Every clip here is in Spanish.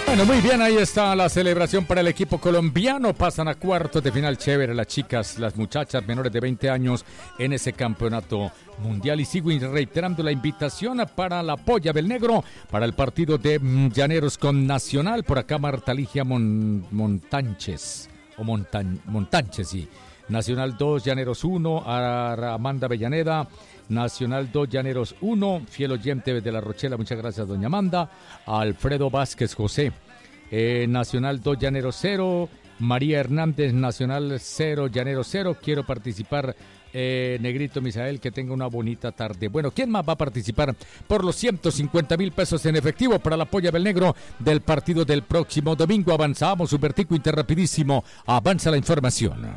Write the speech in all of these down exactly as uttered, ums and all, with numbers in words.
Bueno, muy bien, ahí está la celebración para el equipo colombiano. Pasan a cuartos de final. Chévere las chicas, las muchachas menores de veinte años en ese campeonato mundial. Y sigo reiterando la invitación para la Polla del Negro para el partido de Llaneros con Nacional. Por acá Marta Ligia Mon, Montánchez, o Montan, Montánchez, sí. Nacional dos, Llaneros uno, Amanda Avellaneda. Nacional dos, Llaneros uno, fiel oyente de la Rochela, muchas gracias doña Amanda. Alfredo Vázquez José, eh, Nacional dos, Llaneros cero, María Hernández, Nacional cero, Llaneros cero, quiero participar, eh, Negrito Misael, que tenga una bonita tarde. Bueno, ¿quién más va a participar por los ciento cincuenta mil pesos en efectivo para la Polla del Negro del partido del próximo domingo? Avanzamos, Supertico Interrapidísimo, avanza la información.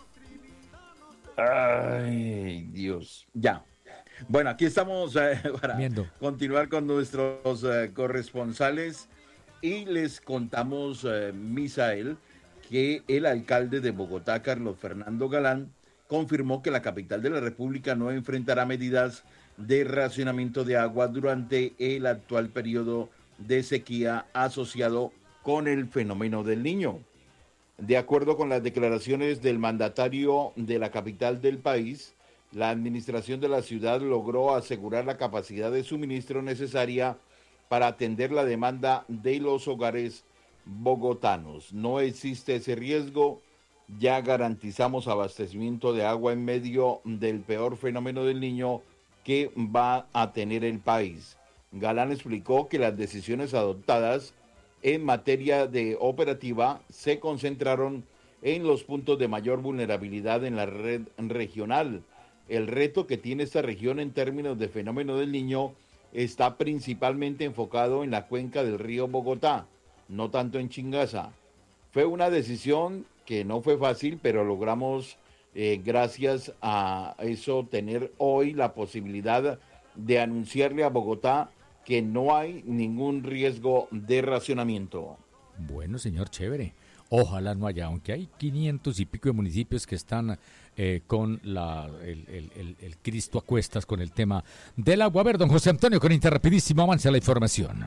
Ay, Dios, ya. Bueno, aquí estamos eh, para Viendo. continuar con nuestros eh, corresponsales y les contamos, eh, Misael, que el alcalde de Bogotá, Carlos Fernando Galán, confirmó que la capital de la República no enfrentará medidas de racionamiento de agua durante el actual periodo de sequía asociado con el fenómeno del Niño. De acuerdo con las declaraciones del mandatario de la capital del país, la administración de la ciudad logró asegurar la capacidad de suministro necesaria para atender la demanda de los hogares bogotanos. No existe ese riesgo, ya garantizamos abastecimiento de agua en medio del peor fenómeno del Niño que va a tener el país. Galán explicó que las decisiones adoptadas en materia de operativa se concentraron en los puntos de mayor vulnerabilidad en la red regional. El reto que tiene esta región en términos de fenómeno del Niño está principalmente enfocado en la cuenca del río Bogotá, no tanto en Chingaza. Fue una decisión que no fue fácil, pero logramos, eh, gracias a eso, tener hoy la posibilidad de anunciarle a Bogotá que no hay ningún riesgo de racionamiento. Bueno, señor, chévere. Ojalá no haya, aunque hay quinientos y pico de municipios que están eh, con la, el, el, el, el Cristo a cuestas con el tema del agua. A ver, don José Antonio, con Interrapidísimo, avanza la información.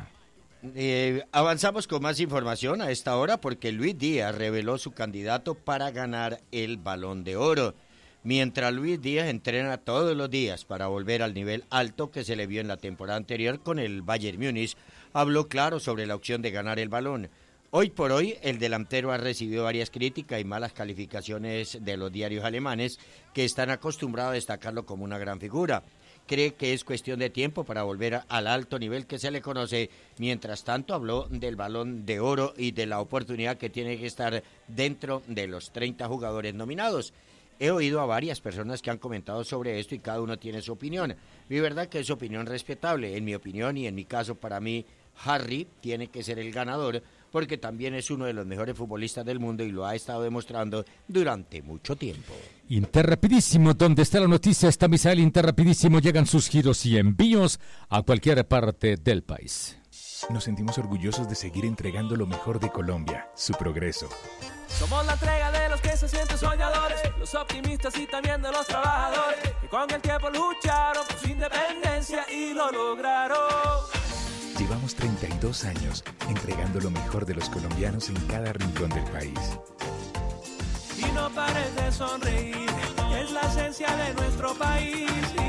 Eh, avanzamos con más información a esta hora porque Luis Díaz reveló su candidato para ganar el Balón de Oro. Mientras Luis Díaz entrena todos los días para volver al nivel alto que se le vio en la temporada anterior con el Bayern Múnich, habló claro sobre la opción de ganar el balón. Hoy por hoy, el delantero ha recibido varias críticas y malas calificaciones de los diarios alemanes que están acostumbrados a destacarlo como una gran figura. Cree que es cuestión de tiempo para volver al alto nivel que se le conoce. Mientras tanto, habló del Balón de Oro y de la oportunidad que tiene que estar dentro de los treinta jugadores nominados. He oído a varias personas que han comentado sobre esto y cada uno tiene su opinión. Mi verdad que es opinión respetable. En mi opinión y en mi caso, para mí, Harry tiene que ser el ganador porque también es uno de los mejores futbolistas del mundo y lo ha estado demostrando durante mucho tiempo. Interrapidísimo, donde está la noticia, está Misael. Interrapidísimo, llegan sus giros y envíos a cualquier parte del país. Nos sentimos orgullosos de seguir entregando lo mejor de Colombia, su progreso. Somos la entrega de los que se sienten soñadores, los optimistas y también de los trabajadores, que con el tiempo lucharon por su independencia y lo lograron. Llevamos treinta y dos años entregando lo mejor de los colombianos en cada rincón del país. Y no pares de sonreír, es la esencia de nuestro país.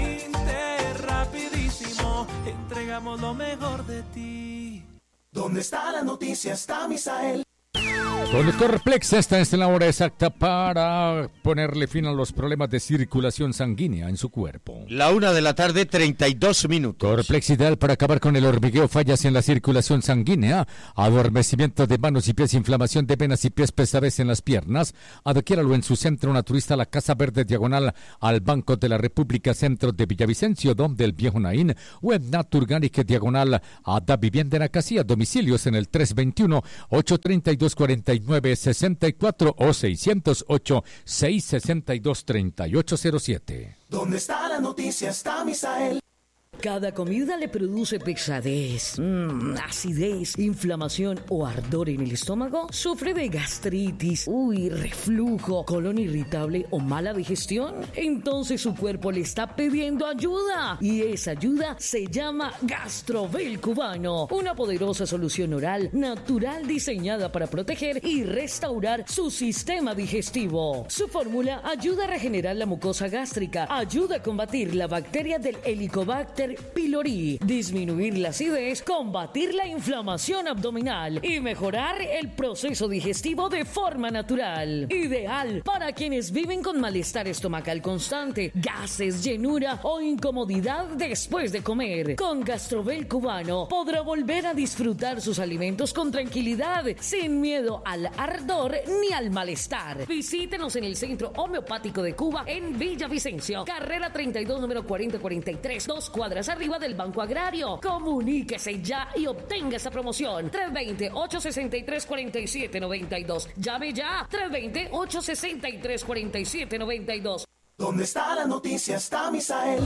Interrapidísimo, entregamos lo mejor de ti. ¿Dónde está la noticia? Está Misael. Con el Corplex, esta es la hora exacta para ponerle fin a los problemas de circulación sanguínea en su cuerpo. La una de la tarde, treinta y dos minutos. Corplex ideal para acabar con el hormigueo, fallas en la circulación sanguínea, adormecimiento de manos y pies, inflamación de venas y pies, pesadez en las piernas. Adquiéralo en su centro naturista, la Casa Verde, diagonal al Banco de la República, centro de Villavicencio, donde el Viejo Naín. Web Naturganic, diagonal a Da Vivienda en Acasía. Domicilios en el tres veintiuno, ocho treinta y dos, cuarenta y nueve sesenta y cuatro o seiscientos ocho, seiscientos sesenta y dos, treinta y ocho cero siete. ¿Dónde está la noticia? Está Misael. Cada comida le produce pesadez, mmm, acidez, inflamación o ardor en el estómago. ¿Sufre de gastritis, uy, reflujo, colon irritable o mala digestión? Entonces su cuerpo le está pidiendo ayuda. Y esa ayuda se llama Gastrovel Cubano. Una poderosa solución oral natural diseñada para proteger y restaurar su sistema digestivo. Su fórmula ayuda a regenerar la mucosa gástrica, ayuda a combatir la bacteria del Helicobacter pylori, disminuir la acidez, combatir la inflamación abdominal y mejorar el proceso digestivo de forma natural. Ideal para quienes viven con malestar estomacal constante, gases, llenura o incomodidad después de comer. Con Gastrovel Cubano podrá volver a disfrutar sus alimentos con tranquilidad, sin miedo al ardor ni al malestar. Visítenos en el Centro Homeopático de Cuba en Villavicencio, carrera treinta y dos, número cuarenta cuarenta y tres, dos cuadras arriba del Banco Agrario. Comuníquese ya y obtenga esta promoción. tres dos cero, ocho seis tres, cuatro siete nueve dos. Llame ya. tres dos cero, ocho seis tres, cuatro siete nueve dos. ¿Dónde está la noticia? Está Misael.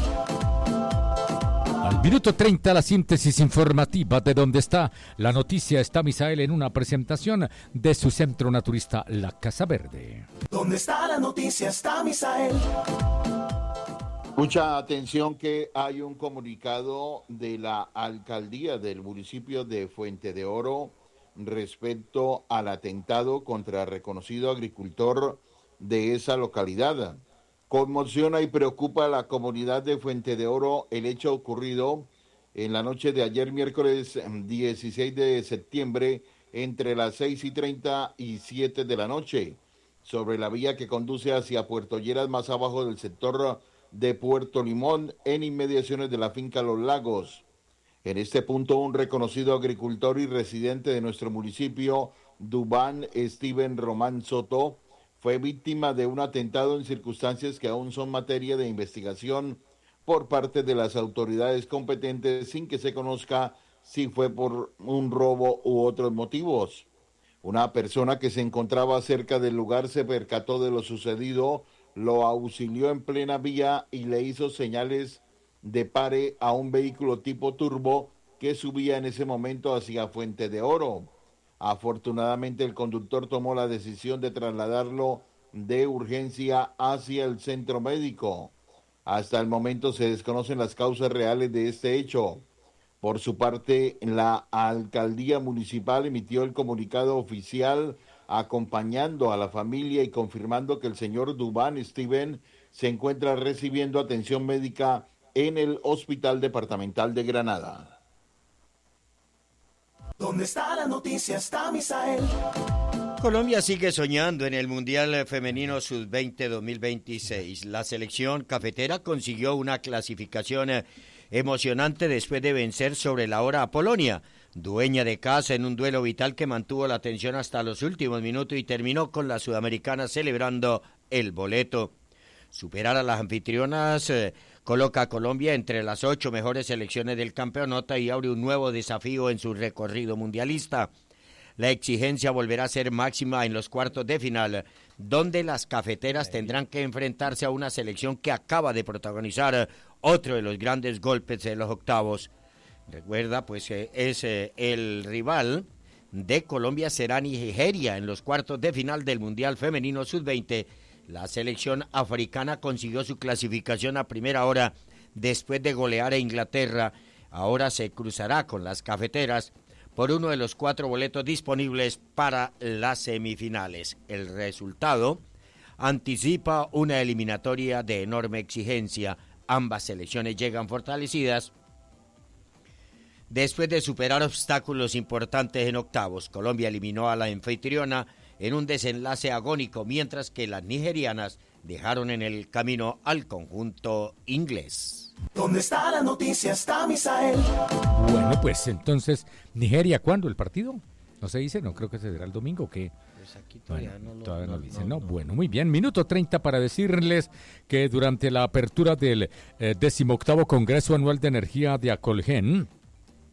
Al minuto treinta, la síntesis informativa de Dónde está la noticia. Está Misael en una presentación de su centro naturista La Casa Verde. ¿Dónde está la noticia? Está Misael. Mucha atención, que hay un comunicado de la alcaldía del municipio de Fuente de Oro respecto al atentado contra reconocido agricultor de esa localidad. Conmociona y preocupa a la comunidad de Fuente de Oro el hecho ocurrido en la noche de ayer, miércoles dieciséis de septiembre, entre las seis y treinta y siete de la noche, sobre la vía que conduce hacia Puerto Lleras, más abajo del sector de Puerto Limón, en inmediaciones de la finca Los Lagos. En este punto, un reconocido agricultor y residente de nuestro municipio, Dubán Steven Román Soto, fue víctima de un atentado en circunstancias que aún son materia de investigación por parte de las autoridades competentes, sin que se conozca si fue por un robo u otros motivos. Una persona que se encontraba cerca del lugar se percató de lo sucedido, lo auxilió en plena vía y le hizo señales de pare a un vehículo tipo turbo que subía en ese momento hacia Fuente de Oro. Afortunadamente, el conductor tomó la decisión de trasladarlo de urgencia hacia el centro médico. Hasta el momento se desconocen las causas reales de este hecho. Por su parte, la alcaldía municipal emitió el comunicado oficial acompañando a la familia y confirmando que el señor Dubán Steven se encuentra recibiendo atención médica en el Hospital Departamental de Granada. ¿Dónde está la noticia? Está Misael. Colombia sigue soñando en el Mundial Femenino sub veinte dos mil veintiséis. La selección cafetera consiguió una clasificación emocionante después de vencer sobre la hora a Polonia, dueña de casa, en un duelo vital que mantuvo la atención hasta los últimos minutos y terminó con las sudamericanas celebrando el boleto. Superar a las anfitrionas eh, coloca a Colombia entre las ocho mejores selecciones del campeonato y abre un nuevo desafío en su recorrido mundialista. La exigencia volverá a ser máxima en los cuartos de final, donde las cafeteras tendrán que enfrentarse a una selección que acaba de protagonizar otro de los grandes golpes de los octavos. Recuerda, pues eh, es eh, el rival de Colombia será Nigeria en los cuartos de final del Mundial Femenino sub veinte. La selección africana consiguió su clasificación a primera hora después de golear a Inglaterra. Ahora se cruzará con las cafeteras por uno de los cuatro boletos disponibles para las semifinales. El resultado anticipa una eliminatoria de enorme exigencia. Ambas selecciones llegan fortalecidas después de superar obstáculos importantes en octavos. Colombia eliminó a la anfitriona en un desenlace agónico, mientras que las nigerianas dejaron en el camino al conjunto inglés. ¿Dónde está la noticia? Está Misael. Bueno, pues entonces, ¿Nigeria cuándo el partido? ¿No se dice? No, creo que será el domingo, ¿qué? Pues aquí todavía bueno, no lo todavía no, no, dicen. no, No, no. bueno, muy bien. Minuto treinta para decirles que durante la apertura del eh, decimoctavo Congreso Anual de Energía de Acolgen,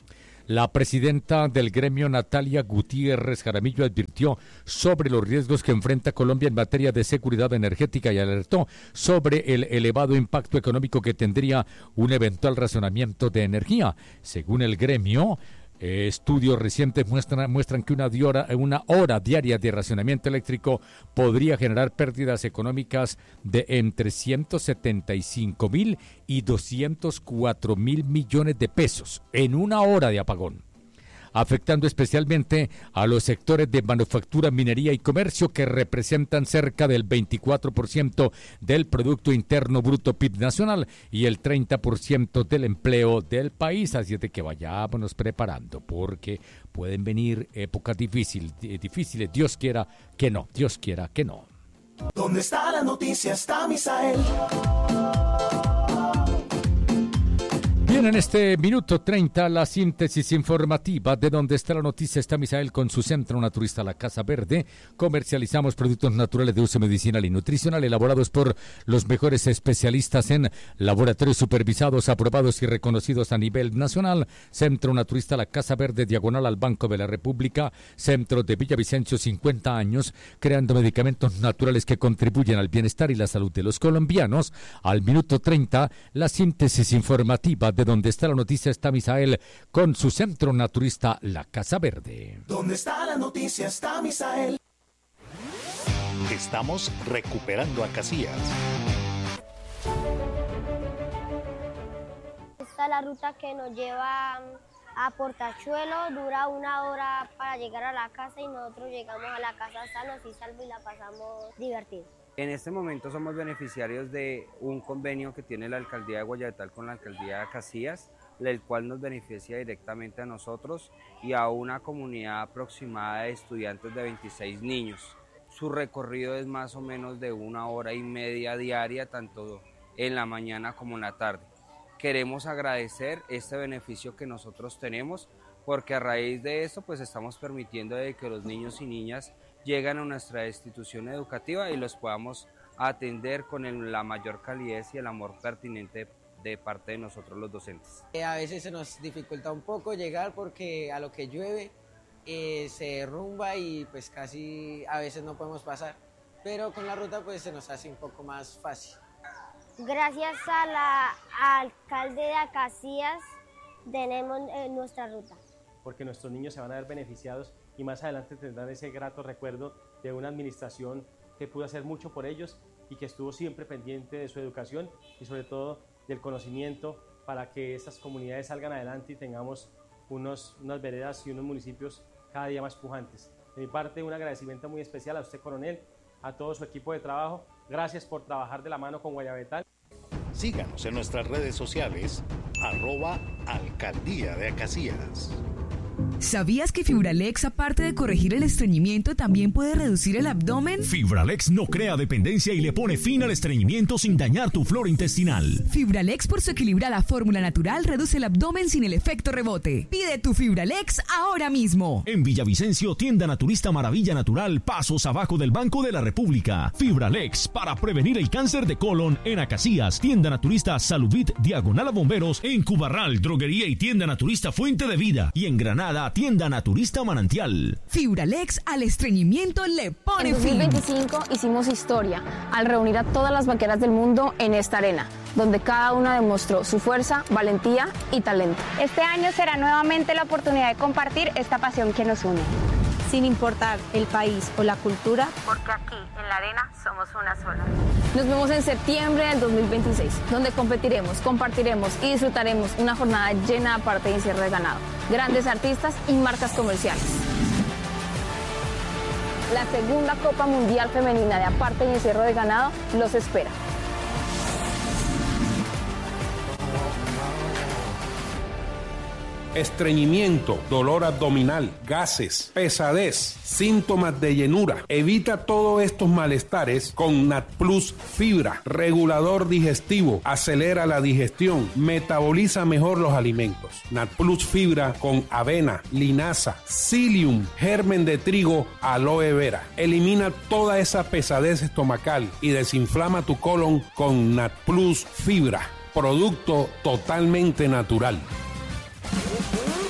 La presidenta del gremio, Natalia Gutiérrez Jaramillo, advirtió sobre los riesgos que enfrenta Colombia en materia de seguridad energética y alertó sobre el elevado impacto económico que tendría un eventual racionamiento de energía. Según el gremio, Eh, estudios recientes muestran, muestran que una, diora, una hora diaria de racionamiento eléctrico podría generar pérdidas económicas de entre ciento setenta y cinco mil y doscientos cuatro mil millones de pesos en una hora de apagón, afectando especialmente a los sectores de manufactura, minería y comercio, que representan cerca del veinticuatro por ciento del Producto Interno Bruto P I B nacional y el treinta por ciento del empleo del país. Así es de que vayámonos preparando, porque pueden venir épocas difíciles, difíciles. Dios quiera que no, Dios quiera que no. ¿Dónde está la noticia? Está Misael. Bien, en este minuto treinta, la síntesis informativa de Donde está la noticia. Está Misael con su centro naturista La Casa Verde. Comercializamos productos naturales de uso medicinal y nutricional elaborados por los mejores especialistas en laboratorios supervisados, aprobados y reconocidos a nivel nacional. Centro naturista La Casa Verde, diagonal al Banco de la República, centro de Villavicencio, cincuenta años, creando medicamentos naturales que contribuyen al bienestar y la salud de los colombianos. Al minuto treinta, la síntesis informativa de Donde está la noticia. Está Misael con su centro naturista La Casa Verde. ¿Dónde está la noticia? Está Misael. Estamos recuperando a Casillas. Esta es la ruta que nos lleva a Portachuelo, dura una hora para llegar a la casa y nosotros llegamos a la casa sanos y salvos y la pasamos divertidos. En este momento somos beneficiarios de un convenio que tiene la Alcaldía de Guayabetal con la Alcaldía de Casillas, el cual nos beneficia directamente a nosotros y a una comunidad aproximada de estudiantes de veintiséis niños. Su recorrido es más o menos de una hora y media diaria, tanto en la mañana como en la tarde. Queremos agradecer este beneficio que nosotros tenemos, porque a raíz de esto pues estamos permitiendo de que los niños y niñas lleguen a nuestra institución educativa y los podamos atender con el, la mayor calidez y el amor pertinente de parte de nosotros los docentes. A veces se nos dificulta un poco llegar porque a lo que llueve eh, se derrumba y pues casi a veces no podemos pasar, pero con la ruta pues se nos hace un poco más fácil. Gracias a la alcalde de Casillas tenemos eh, nuestra ruta. Porque nuestros niños se van a ver beneficiados y más adelante tendrán ese grato recuerdo de una administración que pudo hacer mucho por ellos y que estuvo siempre pendiente de su educación y sobre todo del conocimiento para que estas comunidades salgan adelante y tengamos unos, unas veredas y unos municipios cada día más pujantes. De mi parte, un agradecimiento muy especial a usted, coronel, a todo su equipo de trabajo. Gracias por trabajar de la mano con Guayabetal. Síganos en nuestras redes sociales, arroba Alcaldía de Casillas. ¿Sabías que Fibralex, aparte de corregir el estreñimiento, también puede reducir el abdomen? Fibralex no crea dependencia y le pone fin al estreñimiento sin dañar tu flora intestinal. Fibralex, por su equilibrada fórmula natural, reduce el abdomen sin el efecto rebote. Pide tu Fibralex ahora mismo. En Villavicencio, tienda naturista Maravilla Natural, pasos abajo del Banco de la República. Fibralex, para prevenir el cáncer de colon. En Acacías, tienda naturista Saludit, diagonal a Bomberos. En Cubarral, droguería y tienda naturista Fuente de Vida. Y en Granada, tienda naturista Manantial. Fibralex al estreñimiento le pone fin. En dos mil veinticinco hicimos historia al reunir a todas las vaqueras del mundo en esta arena, donde cada una demostró su fuerza, valentía y talento. Este año será nuevamente la oportunidad de compartir esta pasión que nos une. Sin importar el país o la cultura, porque aquí en la arena somos una sola. Nos vemos en septiembre del dos mil veintiséis, donde competiremos, compartiremos y disfrutaremos una jornada llena de aparte y encierro de ganado, grandes artistas y marcas comerciales. La segunda Copa Mundial Femenina de Aparte y Encierro de Ganado los espera. Estreñimiento, dolor abdominal, gases, pesadez, síntomas de llenura. Evita todos estos malestares con NatPlus Fibra, regulador digestivo, acelera la digestión, metaboliza mejor los alimentos. NatPlus Fibra con avena, linaza, psyllium, germen de trigo, aloe vera. Elimina toda esa pesadez estomacal y desinflama tu colon con NatPlus Fibra, producto totalmente natural.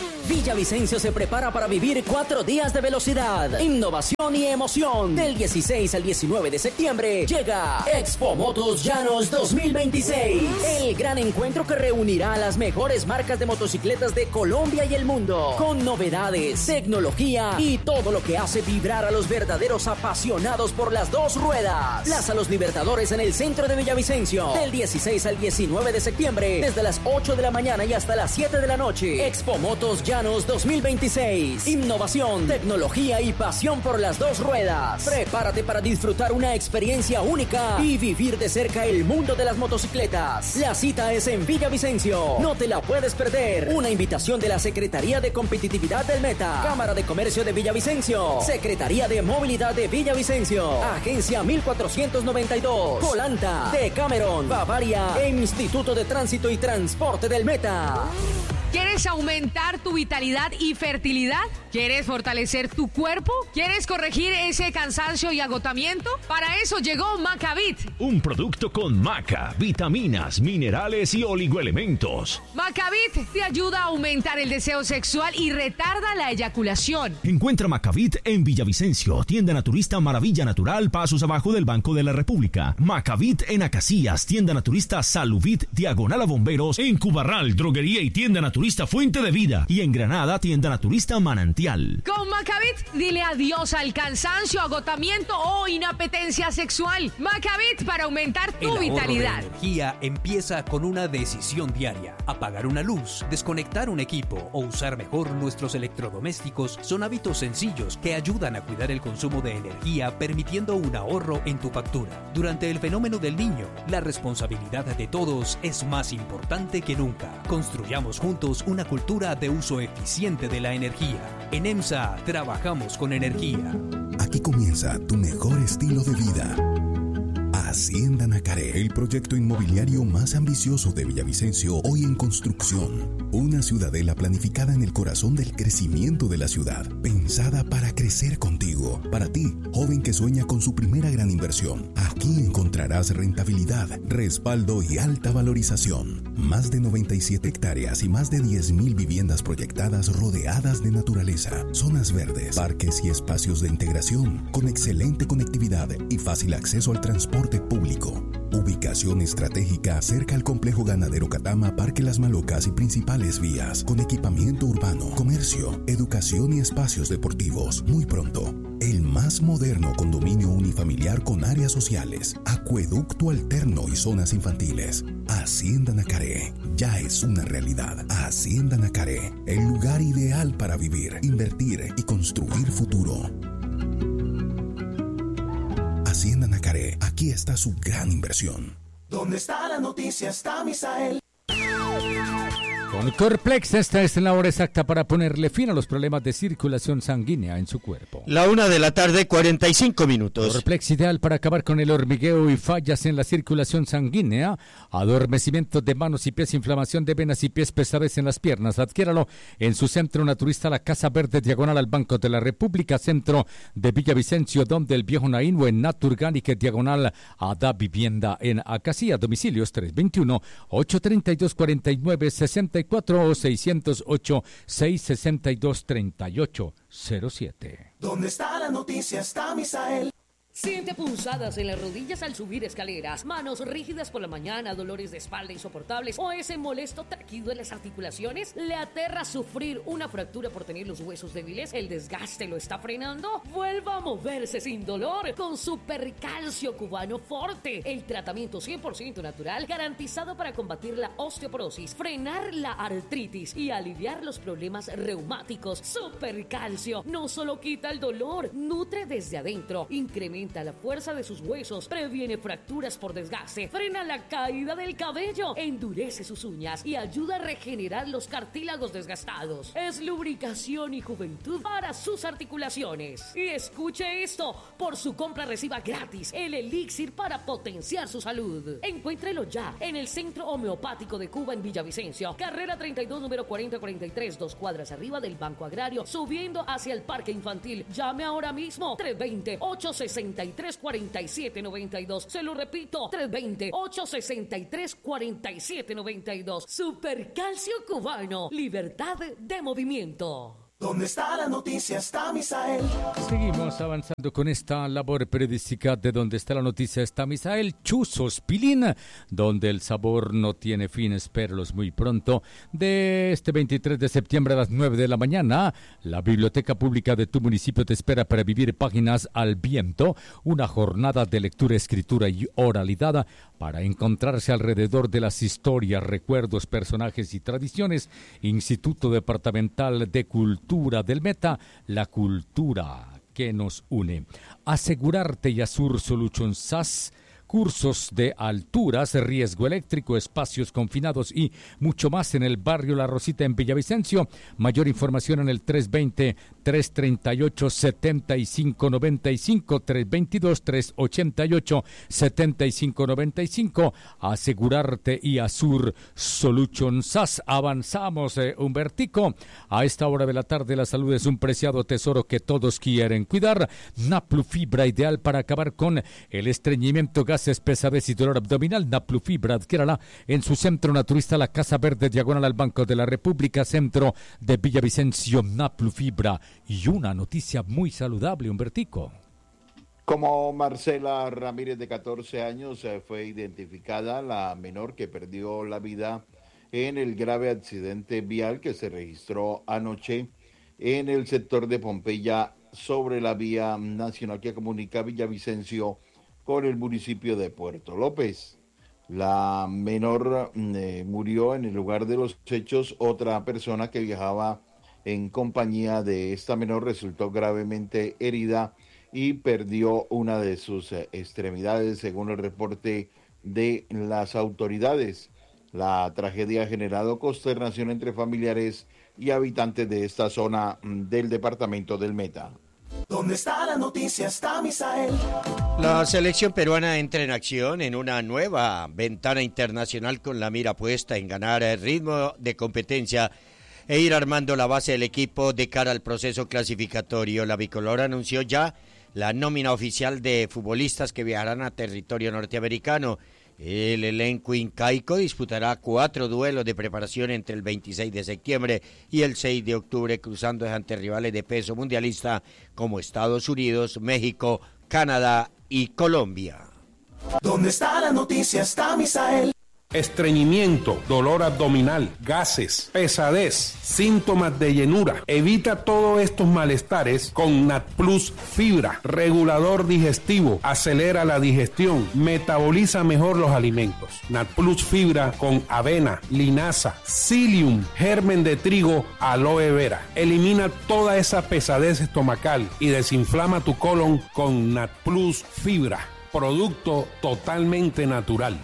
Villavicencio se prepara para vivir cuatro días de velocidad, innovación y emoción. Del dieciséis al diecinueve de septiembre llega Expo Motos Llanos dos mil veintiséis. El gran encuentro que reunirá a las mejores marcas de motocicletas de Colombia y el mundo. Con novedades, tecnología y todo lo que hace vibrar a los verdaderos apasionados por las dos ruedas. Plaza Los Libertadores en el centro de Villavicencio. Del dieciséis al diecinueve de septiembre. Desde las ocho de la mañana y hasta las siete de la noche. Expo Motos Llanos dos mil veintiséis. Innovación, tecnología y pasión por las dos ruedas. Prepárate para disfrutar una experiencia única y vivir de cerca el mundo de las motocicletas. La cita es en Villavicencio. No te la puedes perder. Una invitación de la Secretaría de Competitividad del Meta, Cámara de Comercio de Villavicencio, Secretaría de Movilidad de Villavicencio, Agencia mil cuatrocientos noventa y dos, Colanta, Decameron, Bavaria e Instituto de Tránsito y Transporte del Meta. ¿Quieres aumentar tu vitalidad y fertilidad? ¿Quieres fortalecer tu cuerpo? ¿Quieres corregir ese cansancio y agotamiento? Para eso llegó Macavit. Un producto con maca, vitaminas, minerales y oligoelementos. Macavit te ayuda a aumentar el deseo sexual y retarda la eyaculación. Encuentra Macavit en Villavicencio, tienda naturista Maravilla Natural, pasos abajo del Banco de la República. Macavit en Acacias, tienda naturista Saluvit, diagonal a Bomberos, en Cubarral, droguería y tienda naturista Fuente de Vida, y en Granada, tienda naturista Manantial. Con Macavit, dile adiós al cansancio, agotamiento o inapetencia sexual. Macavit para aumentar tu el vitalidad. El ahorro de energía empieza con una decisión diaria. Apagar una luz, desconectar un equipo o usar mejor nuestros electrodomésticos son hábitos sencillos que ayudan a cuidar el consumo de energía, permitiendo un ahorro en tu factura. Durante el fenómeno del Niño, la responsabilidad de todos es más importante que nunca. Construyamos juntos una cultura de uso eficiente de la energía. En EMSA trabajamos con energía. Aquí comienza tu mejor estilo de vida. Hacienda Nacaré, el proyecto inmobiliario más ambicioso de Villavicencio, hoy en construcción. Una ciudadela planificada en el corazón del crecimiento de la ciudad, pensada para crecer contigo. Para ti, joven que sueña con su primera gran inversión, aquí encontrarás rentabilidad, respaldo y alta valorización. Más de noventa y siete hectáreas y más de diez mil viviendas proyectadas rodeadas de naturaleza, zonas verdes, parques y espacios de integración, con excelente conectividad y fácil acceso al transporte público. Ubicación estratégica cerca al complejo ganadero Catama, Parque Las Malocas y principales vías, con equipamiento urbano, comercio, educación y espacios deportivos. Muy pronto, el más moderno condominio unifamiliar con áreas sociales, acueducto alterno y zonas infantiles. Hacienda Nacaré ya es una realidad. Hacienda Nacaré, el lugar ideal para vivir, invertir y construir futuro. Hacienda Nacaré, aquí está su gran inversión. ¿Dónde está la noticia? Está Misael. Con Corplex, esta es la hora exacta para ponerle fin a los problemas de circulación sanguínea en su cuerpo. La una de la tarde, cuarenta y cinco minutos. Corplex, ideal para acabar con el hormigueo y fallas en la circulación sanguínea, adormecimiento de manos y pies, inflamación de venas y pies, pesadez en las piernas. Adquiéralo en su centro naturista, la Casa Verde, diagonal al Banco de la República, centro de Villavicencio, donde el Viejo Naín, o en Naturgánique, diagonal a Da Vivienda en Acacía. Domicilios tres dos uno, ocho tres dos, cuatro nueve seis cuatro o seis cero ocho, seis seis dos, tres ocho cero siete. ¿Dónde está la noticia? Está Misael. Siente punzadas en las rodillas al subir escaleras, manos rígidas por la mañana, dolores de espalda insoportables o ese molesto taquido en las articulaciones. ¿Le aterra sufrir una fractura por tener los huesos débiles? ¿El desgaste lo está frenando? Vuelva a moverse sin dolor con Supercalcio Cubano Forte, el tratamiento cien por ciento natural garantizado para combatir la osteoporosis, frenar la artritis y aliviar los problemas reumáticos. Supercalcio no solo quita el dolor, nutre desde adentro, incrementa la fuerza de sus huesos, previene fracturas por desgaste, frena la caída del cabello, endurece sus uñas y ayuda a regenerar los cartílagos desgastados. Es lubricación y juventud para sus articulaciones. Y escuche esto, por su compra reciba gratis el elixir para potenciar su salud. Encuéntrelo ya en el Centro Homeopático de Cuba en Villavicencio, carrera treinta y dos, número cuarenta cuarenta y tres, dos cuadras arriba del Banco Agrario, subiendo hacia el Parque Infantil. Llame ahora mismo, tres dos cero, ocho seis y tres, cuarenta y siete noventa y dos. Se lo repito, tres dos cero, ocho seis tres, cuarenta y siete noventa y dos. Supercalcio Cubano, libertad de movimiento. ¿Dónde está la noticia? Está Misael. Seguimos avanzando con esta labor periodística de Donde está la noticia está Misael. Chuzos Pilín, donde el sabor no tiene fin. Espéralos muy pronto. De este veintitrés de septiembre a las nueve de la mañana, la Biblioteca Pública de tu municipio te espera para vivir Páginas al Viento, una jornada de lectura, escritura y oralidad para encontrarse alrededor de las historias, recuerdos, personajes y tradiciones. Instituto Departamental de Cultura del Meta, la cultura que nos une. Asegurarte y Azur Solutions S A S, cursos de alturas, riesgo eléctrico, espacios confinados y mucho más en el barrio La Rosita en Villavicencio. Mayor información en el tres dos cero, tres tres ocho, siete cinco nueve cinco, tres dos dos, tres ocho ocho, siete cinco nueve cinco. Asegurarte y Azur Solutions S A S. Avanzamos, eh, Humbertico. A esta hora de la tarde la salud es un preciado tesoro que todos quieren cuidar. Naplu Fibra, ideal para acabar con el estreñimiento, gases, pesadez y dolor abdominal. Naplu Fibra, adquiérala en su centro naturista La Casa Verde, diagonal al Banco de la República, centro de Villavicencio. Naplu Fibra. Y una noticia muy saludable, Humbertico. Como Marcela Ramírez, de catorce años, eh, fue identificada la menor que perdió la vida en el grave accidente vial que se registró anoche en el sector de Pompeya sobre la vía nacional que comunica Villavicencio con el municipio de Puerto López. La menor eh, murió en el lugar de los hechos. Otra persona que viajaba en compañía de esta menor resultó gravemente herida y perdió una de sus eh, extremidades, según el reporte de las autoridades. La tragedia ha generado consternación entre familiares y habitantes de esta zona del departamento del Meta. ¿Dónde está la noticia? Está Misael. La selección peruana entra en acción en una nueva ventana internacional con la mira puesta en ganar el ritmo de competencia e ir armando la base del equipo de cara al proceso clasificatorio. La bicolor anunció ya la nómina oficial de futbolistas que viajarán a territorio norteamericano. El elenco incaico disputará cuatro duelos de preparación entre el veintiséis de septiembre y el seis de octubre, cruzando ante rivales de peso mundialista como Estados Unidos, México, Canadá y Colombia. ¿Dónde está la noticia? Está Misael. Estreñimiento, dolor abdominal, gases, pesadez, síntomas de llenura. Evita todos estos malestares con NatPlus Fibra, regulador digestivo, acelera la digestión, metaboliza mejor los alimentos. NatPlus Fibra con avena, linaza, psyllium, germen de trigo, aloe vera. Elimina toda esa pesadez estomacal y desinflama tu colon con NatPlus Fibra, producto totalmente natural.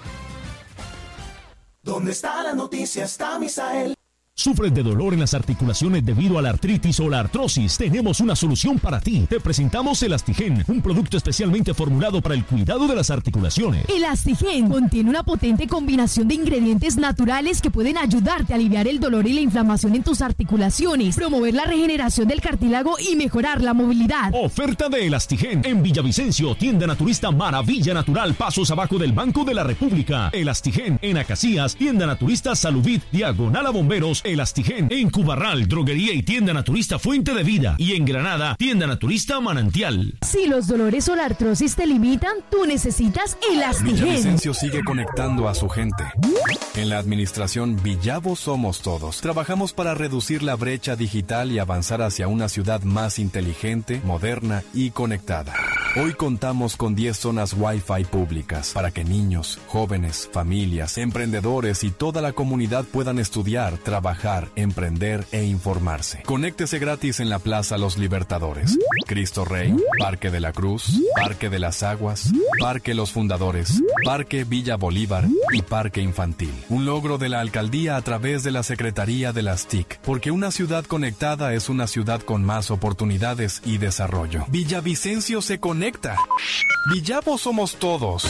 ¿Dónde está la noticia? Está Misael. ¿Sufres de dolor en las articulaciones debido a la artritis o la artrosis? Tenemos una solución para ti. Te presentamos Elastigen, un producto especialmente formulado para el cuidado de las articulaciones. Elastigen contiene una potente combinación de ingredientes naturales que pueden ayudarte a aliviar el dolor y la inflamación en tus articulaciones, promover la regeneración del cartílago y mejorar la movilidad. Oferta de Elastigen en Villavicencio, tienda naturista Maravilla Natural, pasos abajo del Banco de la República. Elastigen en Acacias, tienda naturista Saluvit, diagonal a Bomberos. Elastigen en Cubarral, droguería y tienda naturista Fuente de Vida, y en Granada, tienda naturista Manantial. Si los dolores o la artrosis te limitan, tú necesitas Elastigen. Villavicencio sigue conectando a su gente. En la administración Villavo Somos Todos, trabajamos para reducir la brecha digital y avanzar hacia una ciudad más inteligente, moderna y conectada. Hoy contamos con diez zonas Wi-Fi públicas para que niños, jóvenes, familias, emprendedores y toda la comunidad puedan estudiar, trabajar, emprender e informarse. Conéctese gratis en la Plaza Los Libertadores, Cristo Rey, Parque de la Cruz, Parque de las Aguas, Parque Los Fundadores, Parque Villa Bolívar y Parque Infantil. Un logro de la alcaldía a través de la Secretaría de las T I C, porque una ciudad conectada es una ciudad con más oportunidades y desarrollo. Villavicencio se conecta. Villavo Somos Todos.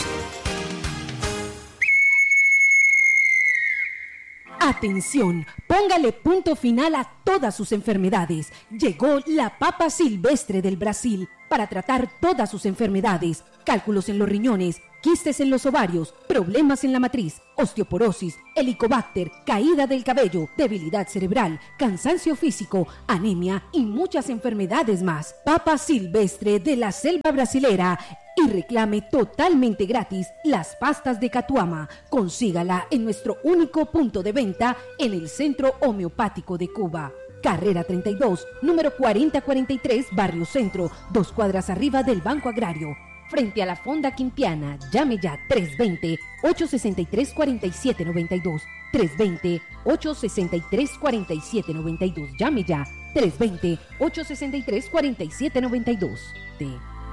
Atención, póngale punto final a todas sus enfermedades. Llegó la papa silvestre del Brasil. para tratar todas sus enfermedades, cálculos en los riñones, quistes en los ovarios, problemas en la matriz, osteoporosis, helicobacter, caída del cabello, debilidad cerebral, cansancio físico, anemia y muchas enfermedades más. Papa silvestre de la selva brasilera. Y reclame totalmente gratis las pastas de Catuama. Consígala en nuestro único punto de venta en el Centro Homeopático de Cuba. Carrera treinta y dos, número cuarenta cuarenta y tres, Barrio Centro, dos cuadras arriba del Banco Agrario. Frente a la Fonda Quintiana, llame ya tres dos cero, ocho seis tres, cuatro siete nueve dos. tres dos cero, ocho seis tres, cuatro siete nueve dos. Llame ya, tres dos cero, ocho seis tres, cuatro siete nueve dos. De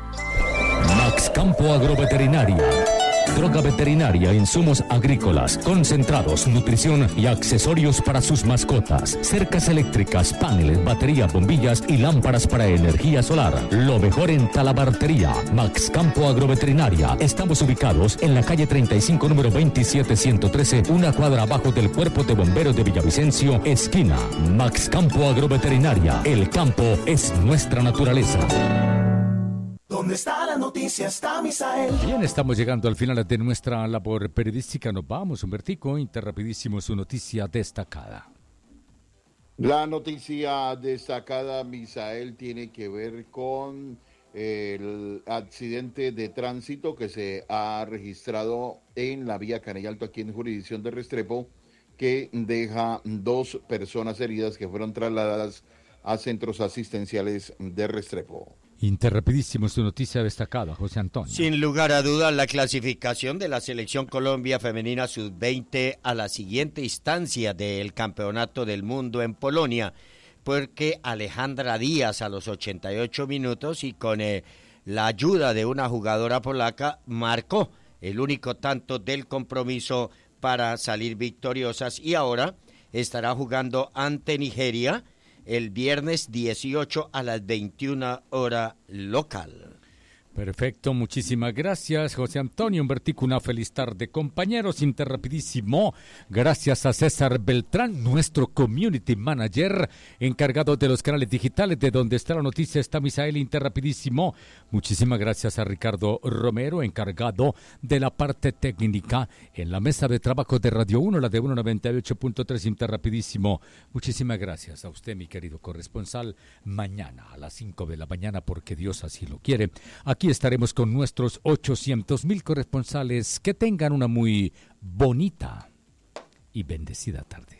Max Campo Agroveterinaria. Droga veterinaria, insumos agrícolas, concentrados, nutrición y accesorios para sus mascotas. Cercas eléctricas, paneles, batería, bombillas y lámparas para energía solar. Lo mejor en talabartería. Max Campo Agroveterinaria. Estamos ubicados en la calle treinta y cinco, número veintisiete ciento trece, una cuadra abajo del Cuerpo de Bomberos de Villavicencio, esquina. Max Campo Agroveterinaria. El campo es nuestra naturaleza. ¿Dónde está la noticia? Está Misael. Bien, estamos llegando al final de nuestra labor periodística. Nos vamos, Humbertico, interrapidísimo su noticia destacada. La noticia destacada, Misael, tiene que ver con el accidente de tránsito que se ha registrado en la vía Caney Alto, aquí en jurisdicción de Restrepo, que deja dos personas heridas que fueron trasladadas a centros asistenciales de Restrepo. Interrapidísimo su noticia destacada, José Antonio. Sin lugar a dudas, la clasificación de la Selección Colombia Femenina sub veinte a la siguiente instancia del Campeonato del Mundo en Polonia, porque Alejandra Díaz a los ochenta y ocho minutos y con eh, la ayuda de una jugadora polaca marcó el único tanto del compromiso para salir victoriosas y ahora estará jugando ante Nigeria el viernes dieciocho a las veintiuna hora local. Perfecto, muchísimas gracias, José Antonio. Humbertico, una feliz tarde, compañeros. Interrapidísimo, gracias a César Beltrán, nuestro community manager, encargado de los canales digitales de donde está la noticia, está Misael. Interrapidísimo, muchísimas gracias a Ricardo Romero, encargado de la parte técnica en la mesa de trabajo de Radio uno, la de uno noventa y ocho punto tres. Interrapidísimo, muchísimas gracias a usted, mi querido corresponsal. Mañana a las cinco de la mañana, porque Dios así lo quiere, aquí estaremos con nuestros ochocientos mil corresponsales. Que tengan una muy bonita y bendecida tarde.